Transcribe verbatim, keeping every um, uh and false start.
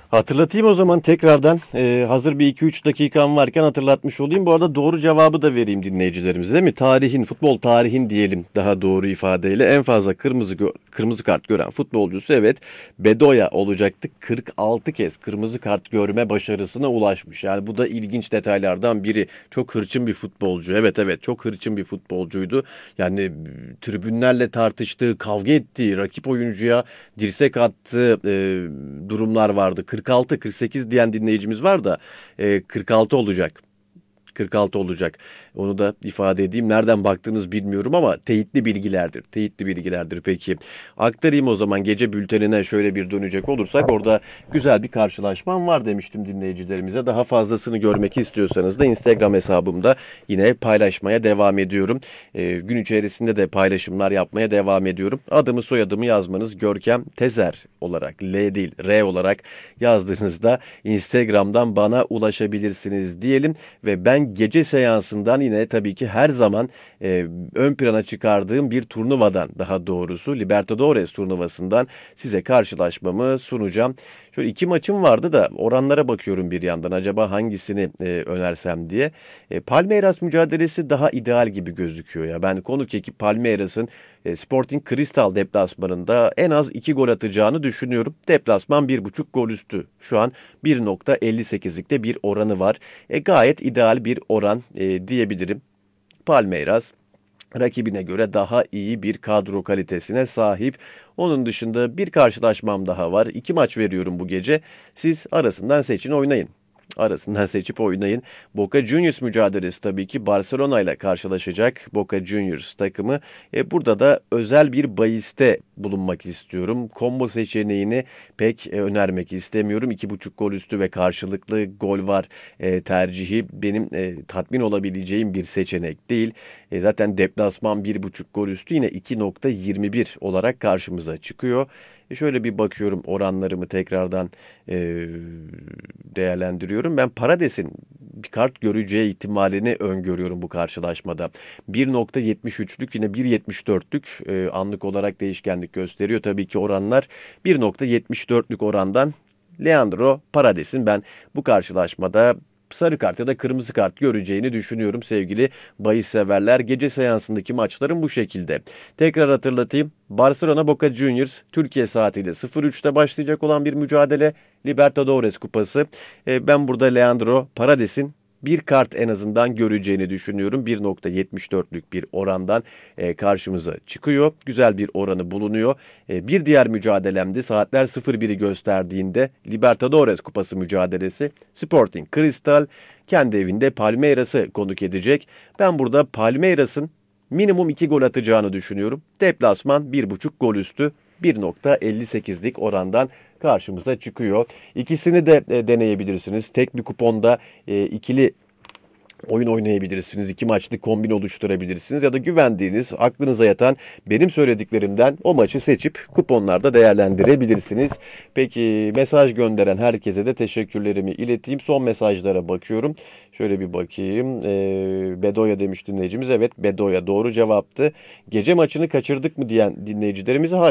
Hatırlatayım o zaman tekrardan. Ee, hazır bir iki üç dakikam varken hatırlatmış olayım. Bu arada doğru cevabı da vereyim dinleyicilerimize, değil mi? Tarihin, futbol tarihin diyelim daha doğru ifadeyle en fazla kırmızı gö- kırmızı kart gören futbolcusu, evet, Bedoya olacaktı. kırk altı kez kırmızı kart görme başarısına ulaşmış. Yani bu da ilginç detaylardan biri. Çok hırçın bir futbolcu. Evet, evet, çok hırçın bir futbolcuydu. Yani e, tribünlerle tartıştığı, kavga ettiği, rakip oyuncuya dirsek attığı e, durumlar vardı. kırk altı kırk sekiz diyen dinleyicimiz var da e, kırk altı olacak. kırk altı olacak. Onu da ifade edeyim. Nereden baktığınız bilmiyorum ama teyitli bilgilerdir. Teyitli bilgilerdir peki. Aktarayım o zaman gece bültenine şöyle bir dönecek olursak, orada güzel bir karşılaşmam var demiştim dinleyicilerimize. Daha fazlasını görmek istiyorsanız da Instagram hesabımda yine paylaşmaya devam ediyorum. Ee, gün içerisinde de paylaşımlar yapmaya devam ediyorum. Adımı soyadımı yazmanız Görkem Tezer olarak, L değil R olarak yazdığınızda Instagram'dan bana ulaşabilirsiniz diyelim ve ben gece seansından yine tabii ki her zaman e, ön plana çıkardığım bir turnuvadan, daha doğrusu Libertadores turnuvasından size karşılaşmamı sunacağım. Şöyle iki maçım vardı da oranlara bakıyorum bir yandan, acaba hangisini e, önersem diye. E, Palmeiras mücadelesi daha ideal gibi gözüküyor ya. Ben konuk ekip Palmeiras'ın e, Sporting Cristal deplasmanında en az iki gol atacağını düşünüyorum. Deplasman bir buçuk gol üstü. Şu an bir nokta elli sekizlikte bir oranı var. E, gayet ideal bir oran e, diyebilirim. Palmeiras rakibine göre daha iyi bir kadro kalitesine sahip. Onun dışında bir karşılaşmam daha var. İki maç veriyorum bu gece. Siz arasından seçin, oynayın. Arasından seçip oynayın. Boca Juniors mücadelesi tabii ki Barcelona ile karşılaşacak Boca Juniors takımı. E, burada da özel bir bahiste bulunmak istiyorum. Combo seçeneğini pek e, önermek istemiyorum. iki buçuk gol üstü ve karşılıklı gol var e, tercihi benim e, tatmin olabileceğim bir seçenek değil. E, zaten deplasman bir buçuk gol üstü yine iki nokta yirmi bir olarak karşımıza çıkıyor. E, şöyle bir bakıyorum, oranlarımı tekrardan e, değerlendiriyorum. Ben Parades'in bir kart göreceği ihtimalini öngörüyorum bu karşılaşmada. bir nokta yetmiş üçlük yine bir nokta yetmiş dörtlük e, anlık olarak değişkenlik gösteriyor. Tabii ki oranlar bir nokta yetmiş dörtlük orandan Leandro Parades'in ben bu karşılaşmada sarı kart ya da kırmızı kart göreceğini düşünüyorum sevgili bahis severler. Gece seansındaki maçlarım bu şekilde. Tekrar hatırlatayım. Barcelona Boca Juniors Türkiye saatiyle sıfır üçte başlayacak olan bir mücadele. Libertadores Kupası. E, ben burada Leandro Parades'in bir kart en azından göreceğini düşünüyorum. bir nokta yetmiş dörtlük bir orandan e, karşımıza çıkıyor. Güzel bir oranı bulunuyor. E, bir diğer mücadelemde saatler sıfır biri gösterdiğinde Libertadores Kupası mücadelesi Sporting Cristal kendi evinde Palmeiras'ı konuk edecek. Ben burada Palmeiras'ın minimum iki gol atacağını düşünüyorum. Deplasman bir buçuk gol üstü bir nokta elli sekizlik orandan karşımıza çıkıyor. İkisini de e, deneyebilirsiniz. Tek bir kuponda e, ikili oyun oynayabilirsiniz. İki maçlı kombin oluşturabilirsiniz ya da güvendiğiniz, aklınıza yatan benim söylediklerimden o maçı seçip kuponlarda değerlendirebilirsiniz. Peki mesaj gönderen herkese de teşekkürlerimi ileteyim. Son mesajlara bakıyorum. Şöyle bir bakayım. Ee, Bedoya demiş dinleyicimiz. Evet, Bedoya doğru cevaptı. Gece maçını kaçırdık mı diyen dinleyicilerimize hayır.